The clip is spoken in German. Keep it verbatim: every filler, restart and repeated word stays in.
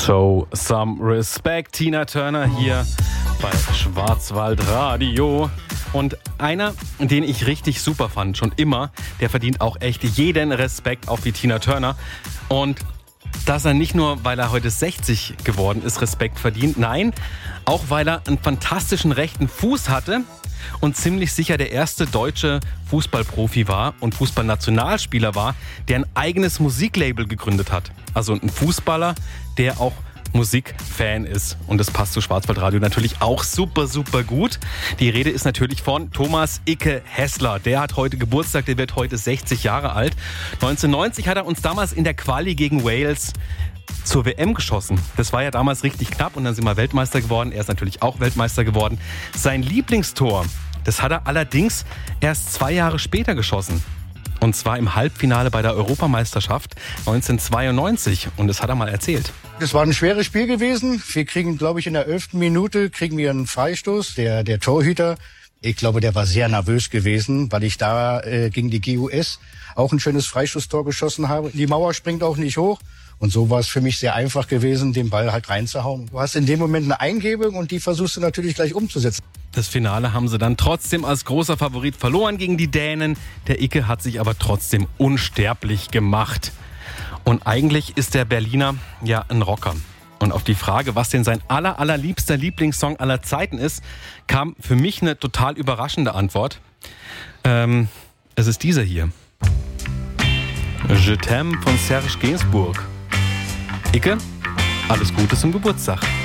Show some respect. Tina Turner hier bei Schwarzwaldradio. Und einer, den ich richtig super fand, schon immer, der verdient auch echt jeden Respekt, auch wie Tina Turner. Und dass er nicht nur, weil er heute sechzig geworden ist, Respekt verdient, nein, auch weil er einen fantastischen rechten Fuß hatte und ziemlich sicher der erste deutsche Fußballprofi war und Fußballnationalspieler war, der ein eigenes Musiklabel gegründet hat. Also ein Fußballer, der auch Musikfan ist. Und das passt zu Schwarzwaldradio natürlich auch super, super gut. Die Rede ist natürlich von Thomas Icke Hässler. Der hat heute Geburtstag, der wird heute sechzig Jahre alt. neunzehnhundertneunzig hat er uns damals in der Quali gegen Wales zur W M geschossen. Das war ja damals richtig knapp und dann sind wir Weltmeister geworden. Er ist natürlich auch Weltmeister geworden. Sein Lieblingstor, das hat er allerdings erst zwei Jahre später geschossen. Und zwar im Halbfinale bei der Europameisterschaft neunzehnhundertzweiundneunzig. Und das hat er mal erzählt. Das war ein schweres Spiel gewesen. Wir kriegen, glaube ich, in der elften Minute kriegen wir einen Freistoß. Der, der Torhüter, ich glaube, der war sehr nervös gewesen, weil ich da äh, gegen die G U S auch ein schönes Freistoßtor geschossen habe. Die Mauer springt auch nicht hoch. Und so war es für mich sehr einfach gewesen, den Ball halt reinzuhauen. Du hast in dem Moment eine Eingebung und die versuchst du natürlich gleich umzusetzen. Das Finale haben sie dann trotzdem als großer Favorit verloren gegen die Dänen. Der Icke hat sich aber trotzdem unsterblich gemacht. Und eigentlich ist der Berliner ja ein Rocker. Und auf die Frage, was denn sein aller, allerliebster Lieblingssong aller Zeiten ist, kam für mich eine total überraschende Antwort. Ähm, es ist dieser hier. Je t'aime von Serge Gainsbourg. Icke, alles Gute zum Geburtstag.